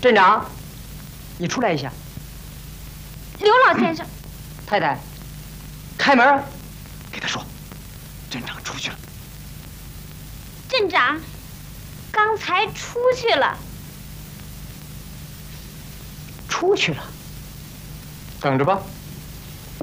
镇长，你出来一下。 刘老先生， 太太，开门啊！ 给他说，镇长出去了。 镇长刚才出去了。 出去了，等着吧。